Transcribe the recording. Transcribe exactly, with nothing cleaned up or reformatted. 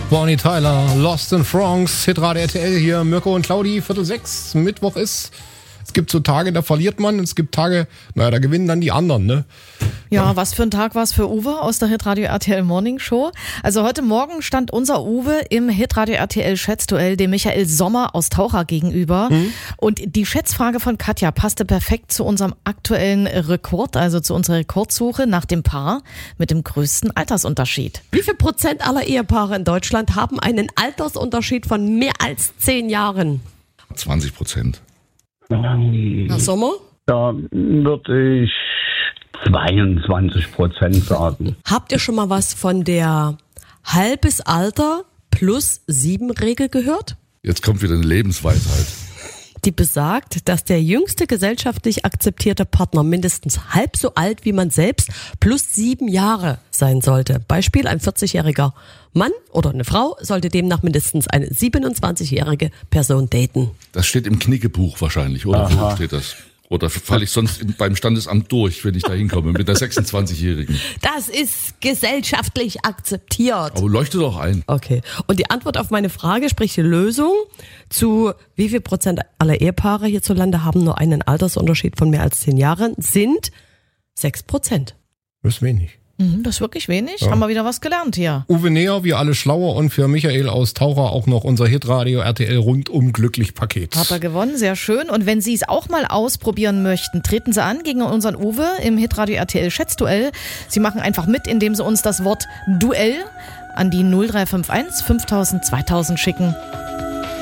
Bonnie Tyler, Lost in Bronx, Hitradio R T L hier, Mirko und Claudi, Viertel sechs, Mittwoch ist. Es gibt so Tage, da verliert man, es gibt Tage, naja, da gewinnen dann die anderen, ne? Ja, was für ein Tag war es für Uwe aus der Hitradio R T L Morning Show. Also heute Morgen stand unser Uwe im Hitradio R T L Schätzduell dem Michael Sommer aus Taucher gegenüber. Mhm. Und die Schätzfrage von Katja passte perfekt zu unserem aktuellen Rekord, also zu unserer Rekordsuche nach dem Paar mit dem größten Altersunterschied. Wie viel Prozent aller Ehepaare in Deutschland haben einen Altersunterschied von mehr als zehn Jahren? zwanzig Prozent. Herr Sommer? Da würde ich zweiundzwanzig Prozent sagen. Habt ihr schon mal was von der halbes Alter plus sieben Regel gehört? Jetzt kommt wieder eine Lebensweisheit. Die besagt, dass der jüngste gesellschaftlich akzeptierte Partner mindestens halb so alt wie man selbst plus sieben Jahre sein sollte. Beispiel: ein vierzigjähriger Mann oder eine Frau sollte demnach mindestens eine siebenundzwanzigjährige Person daten. Das steht im Knickebuch wahrscheinlich, oder? Aha. Wo steht das? Oder falle ich sonst in, beim Standesamt durch, wenn ich da hinkomme mit der sechsundzwanzigjährigen? Das ist gesellschaftlich akzeptiert. Aber leuchte doch ein. Okay. Und die Antwort auf meine Frage, sprich die Lösung zu wie viel Prozent aller Ehepaare hierzulande haben nur einen Altersunterschied von mehr als zehn Jahren, sind sechs Prozent. Das ist wenig. Mhm, das ist wirklich wenig. Ja. Haben wir wieder was gelernt hier. Uwe näher, wir alle schlauer und für Michael aus Taucher auch noch unser Hitradio R T L rundum glücklich Paket. Hat er gewonnen, sehr schön. Und wenn Sie es auch mal ausprobieren möchten, treten Sie an gegen unseren Uwe im Hitradio R T L Schätzduell. Sie machen einfach mit, indem Sie uns das Wort Duell an die null drei fünf eins fünftausend zweitausend schicken.